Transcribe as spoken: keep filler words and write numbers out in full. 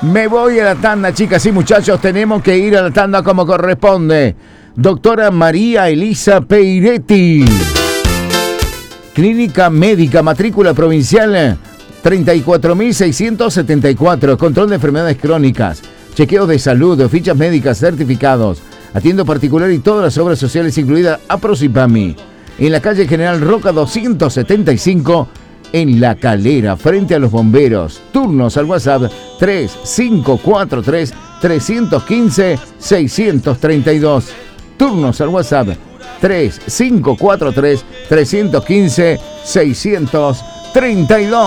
Me voy a la tanda, chicas y muchachos. Tenemos que ir a la tanda como corresponde. Doctora María Elisa Peiretti. Clínica Médica, matrícula provincial treinta y cuatro mil seiscientos setenta y cuatro. Control de enfermedades crónicas, chequeos de salud, fichas médicas, certificados. Atiendo particular y todas las obras sociales, incluida APROSIPAMI. En la calle General Roca doscientos setenta y cinco, en La Calera, frente a los bomberos. Turnos al WhatsApp tres cinco cuatro tres, tres uno cinco, seis tres dos. Turnos al WhatsApp tres cinco cuatro tres, tres uno cinco, seis tres dos.